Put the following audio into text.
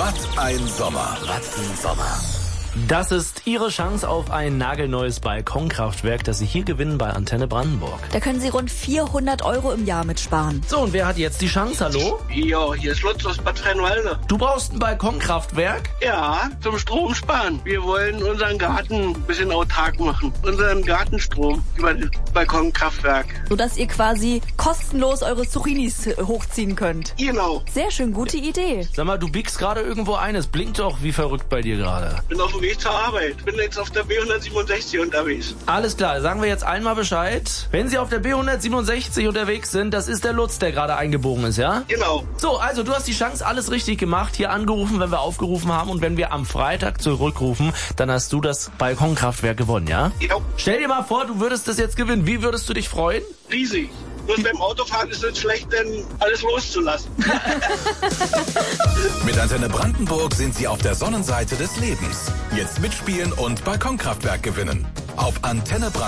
ein Sommer. Was ein Sommer. Das ist Ihre Chance auf ein nagelneues Balkonkraftwerk, das Sie hier gewinnen bei Antenne Brandenburg. Da können Sie rund 400 € im Jahr mitsparen. So, und wer hat jetzt die Chance? Hallo? Ja, hier ist Lutz aus Bad Freienwalde. Du brauchst ein Balkonkraftwerk? Ja, zum Strom sparen. Wir wollen unseren Garten ein bisschen autark machen. Unseren Gartenstrom über das Balkonkraftwerk. Sodass ihr quasi kostenlos eure Zucchinis hochziehen könnt. Genau. Sehr schön, gute Idee. Sag mal, du biegst gerade irgendwo ein. Es blinkt doch wie verrückt bei dir gerade. Bin auf dem Weg zur Arbeit. Bin jetzt auf der B167 unterwegs. Alles klar, sagen wir jetzt einmal Bescheid. Wenn Sie auf der B167 unterwegs sind, das ist der Lutz, der gerade eingebogen ist, ja? Genau. So, also du hast die Chance, alles richtig gemacht, hier angerufen, wenn wir aufgerufen haben, und wenn wir am Freitag zurückrufen, dann hast du das Balkonkraftwerk gewonnen, ja? Ja. Stell dir mal vor, du würdest das jetzt gewinnen. Wie würdest du dich freuen? Riesig. Und beim Autofahren ist es schlecht, denn alles loszulassen. Mit Antenne Brandenburg sind Sie auf der Sonnenseite des Lebens. Jetzt mitspielen und Balkonkraftwerk gewinnen. Auf Antenne Brandenburg.